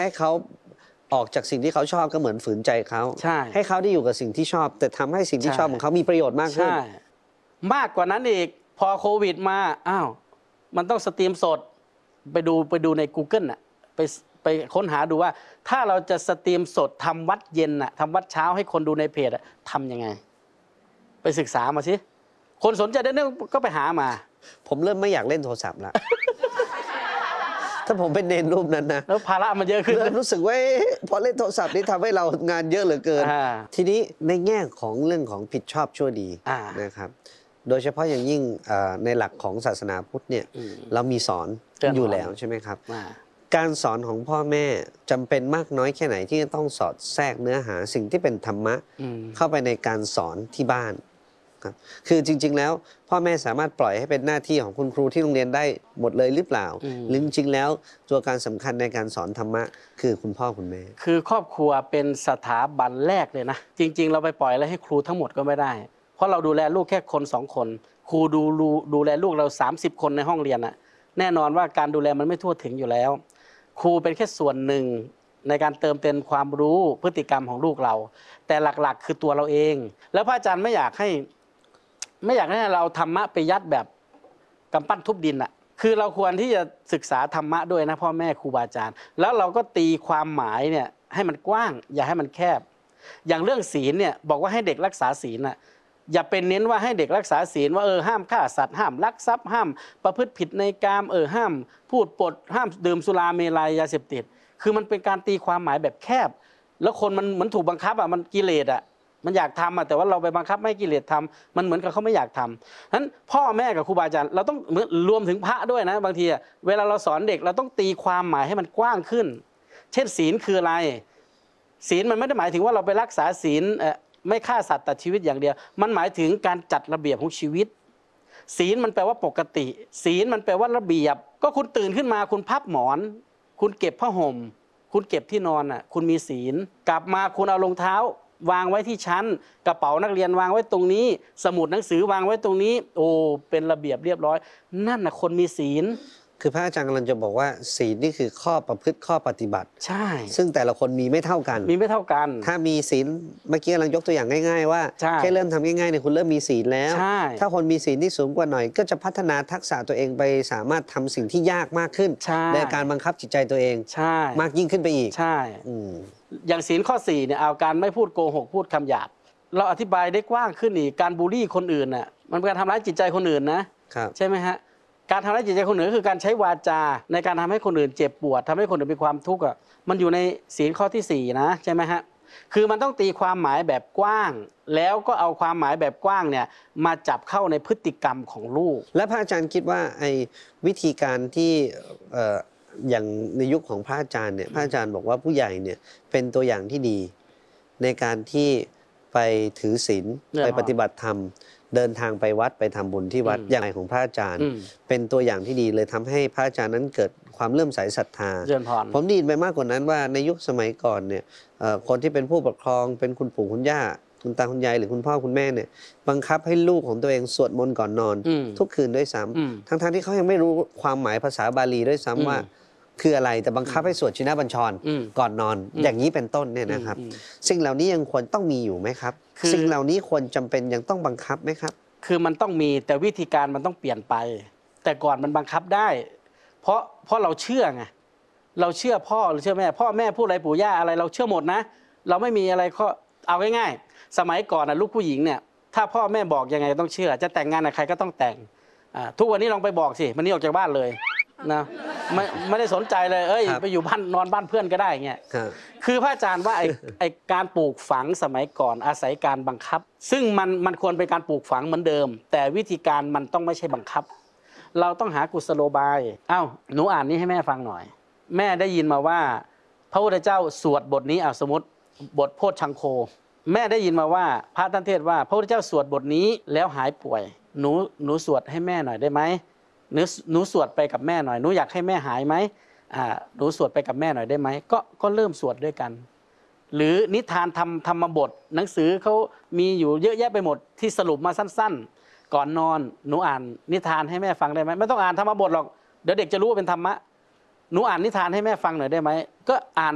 ให้เขาออกจากสิ่งที่เขาชอบก็เหมือนฝืนใจเขาให้เขาได้อยู่กับสิ่งที่ชอบ แต่ทำให้สิ่งที่ชอบของเขามีประโยชน์มากขึ้นมากกว่านั้นอีกพอโควิดมาอ้าวมันต้องสตรีมสดไปดูใน Google น่ะไปค้นหาดูว่าถ้าเราจะสตรีมสดทำวัดเย็นน่ะทำวัดเช้าให้คนดูในเพจทำยังไงไปศึกษามาสิคนสนใจเรื่องก็ไปหามาผมเริ่มไม่อยากเล่นโทรศัพท์ละถ้าผมเป็นเนรรูปนั้นนะแล้วภาระมันเยอะขึ้นรู้สึกว่าพอเล่นโทรศัพท์นี่ทำให้เรางานเยอะเหลือเกินทีนี้ในแง่ของเรื่องของผิดชอบชั่วดีนะครับโดยเฉพาะอย่างยิ่งในหลักของศาสนาพุทธเนี่ยเรามีสอนอยู่แล้วใช่ไหมครับการสอนของพ่อแม่จำเป็นมากน้อยแค่ไหนที่จะต้องสอดแทรกเนื้อหาสิ่งที่เป็นธรรมะเข้าไปในการสอนที่บ้านครับคือจริงๆแล้วพ่อแม่สามารถปล่อยให้เป็นหน้าที่ของคุณครูที่โรงเรียนได้หมดเลยหรือเปล่าหรือจริงๆแล้วตัวการสำคัญในการสอนธรรมะคือคุณพ่อคุณแม่คือครอบครัวเป็นสถาบันแรกเลยนะจริงๆเราไปปล่อยอะไรให้ครูทั้งหมดก็ไม่ได้เพราะเราดูแลลูกแค่คน2 คนครูดูแลลูกเรา30 คนในห้องเรียนน่ะแน่นอนว่าการดูแลมันไม่ทั่วถึงอยู่แล้วครูเป็นแค่ส่วนหนึ่งในการเติมเต็มความรู้พฤติกรรมของลูกเราแต่หลักๆคือตัวเราเองแล้วพระอาจารย์ไม่อยากให้เราธรรมะไปยัดแบบกำปั้นทุบดินอ่ะคือเราควรที่จะศึกษาธรรมะด้วยนะพ่อแม่ครูบาอาจารย์แล้วเราก็ตีความหมายเนี่ยให้มันกว้างอย่าให้มันแคบอย่างเรื่องศีลเนี่ยบอกว่าให้เด็กรักษาศีลน่ะอย่าเป็นเน้นว่าให้เด็กรักษาศีลว่าห้ามฆ่าสัตว์ห้ามลักทรัพย์ห้ามประพฤติผิดในกามห้ามพูดปดห้ามดื่มสุราเมลัยยาเสพติดคือมันเป็นการตีความหมายแบบแคบแล้วคนมันเหมือนถูกบังคับมันกิเลสมันอยากทำแต่ว่าเราไปบังคับไม่กิเลสทำมันเหมือนกับเขาไม่อยากทำฉะนั้นพ่อแม่กับครูบาอาจารย์เราต้องรวมถึงพระด้วยนะบางทีเวลาเราสอนเด็กเราต้องตีความหมายให้มันกว้างขึ้นเช่นศีลคืออะไรศีลมันไม่ได้หมายถึงว่าเราไปรักษาศีลไม่ฆ่าสัตว์ตัดชีวิตอย่างเดียวมันหมายถึงการจัดระเบียบของชีวิตศีลมันแปลว่าปกติศีลมันแปลว่าระเบียบก็คุณตื่นขึ้นมาคุณพับหมอนคุณเก็บผ้าห่มคุณเก็บที่นอนคุณมีศีลกลับมาคุณเอารองเท้าวางไว้ที่ชั้นกระเป๋านักเรียนวางไว้ตรงนี้สมุดหนังสือวางไว้ตรงนี้โอ้เป็นระเบียบเรียบร้อยนั่นคนมีศีลคือพระอาจารย์กำลังจะบอกว่าศีลนี่คือข้อประพฤติข้อปฏิบัติใช่ซึ่งแต่ละคนมีไม่เท่ากันถ้ามีศีลเมื่อกี้กำลังยกตัวอย่างง่ายๆว่าแค่เริ่มทำง่ายๆเนี่ยคุณเริ่มมีศีลแล้วถ้าคนมีศีลที่สูงกว่าหน่อยก็จะพัฒนาทักษะตัวเองไปสามารถทำสิ่งที่ยากมากขึ้นในการบังคับจิตใจตัวเองมากยิ่งขึ้นไปอีกใช่อย่างศีลข้อ4เนี่ยเอาการไม่พูดโกหกพูดคำหยาบเราอธิบายได้กว้างขึ้นอีกการบูลลี่คนอื่นมันเป็นการทำร้ายจิตใจคนอื่นนะใช่ไหมฮะการทำร้ายจิตใจคนอื่นคือการใช้วาจาในการทำให้คนอื่นเจ็บปวดทำให้คนอื่นมีความทุกข์มันอยู่ในศีลข้อที่4นะใช่ไหมฮะคือมันต้องตีความหมายแบบกว้างแล้วก็เอาความหมายแบบกว้างเนี่ยมาจับเข้าในพฤติกรรมของลูกและพระอาจารย์คิดว่าไอ้วิธีการที่อย่างในยุคของพระอาจารย์เนี่ยพระอาจารย์บอกว่าผู้ใหญ่เนี่ยเป็นตัวอย่างที่ดีในการที่ไปถือศีลไปปฏิบัติธรรมเดินทางไปวัดไปทำบุญที่วัดอย่างไรของพระอาจารย์เป็นตัวอย่างที่ดีเลยทำให้พระอาจารย์นั้นเกิดความเลื่อมใสศรัทธาผมได้ยินไปมากกว่านั้นว่าในยุคสมัยก่อนเนี่ยคนที่เป็นผู้ปกครองเป็นคุณปู่คุณย่าคุณตาคุณยายหรือคุณพ่อคุณแม่เนี่ยบังคับให้ลูกของตัวเองสวดมนต์ก่อนนอนทุกคืนด้วยซ้ำทั้งที่เขายังไม่รู้ความหมายภาษาบาลีด้วยซ้ำว่าคืออะไรแต่บังคับให้สวดชินบัญชรก่อนนอนอย่างนี้เป็นต้นเนี่ยนะครับสิ่งเหล่านี้ยังควรต้องมีอยู่ไหมครับสิ่งเหล่านี้ควรจำเป็นยังต้องบังคับไหมครับคือมันต้องมีแต่วิธีการมันต้องเปลี่ยนไปแต่ก่อนมันบังคับได้เพราะเราเชื่อไงเราเชื่อพ่อหรือเชื่อแม่พ่อแม่พูดอะไรปู่ย่าอะไรเราเชื่อหมดนะเราไม่มีอะไรข้อเอาง่ายๆสมัยก่อนลูกผู้หญิงเนี่ยถ้าพ่อแม่บอกยังไงต้องเชื่อจะแต่งงานกับใครก็ต้องแต่งทุกวันนี้ลองไปบอกสิมันนี่ออกจากบ้านเลยนะไม่ได้สนใจเลยไปอยู่บ้านนอนบ้านเพื่อนก็ได้เงี้ยคือพระอาจารย์ว่าไอ้การปลูกฝังสมัยก่อนอาศัยการบังคับซึ่งมันควรเป็นการปลูกฝังเหมือนเดิมแต่วิธีการมันต้องไม่ใช่บังคับเราต้องหากุศโลบายหนูอ่านนี้ให้แม่ฟังหน่อยแม่ได้ยินมาว่าพระพุทธเจ้าสวดบทนี้สมมติบทโพชฌังโฆแม่ได้ยินมาว่าพระท่านเทศว่าพระพุทธเจ้าสวดบทนี้แล้วหายป่วยหนูสวดให้แม่หน่อยได้ไหมหนูสวดไปกับแม่หน่อยหนูอยากให้แม่หายไหมหนูสวดไปกับแม่หน่อยได้ไหมก็เริ่มสวดด้วยกันหรือนิทานธรรมบทหนังสือเขามีอยู่เยอะแยะไปหมดที่สรุปมาสั้นๆก่อนนอนหนูอ่านนิทานให้แม่ฟังได้ไหมไม่ต้องอ่านธรรมบทหรอกเดี๋ยวเด็กจะรู้ว่าเป็นธรรมะหนูอ่านนิทานให้แม่ฟังหน่อยได้ไหมก็อ่าน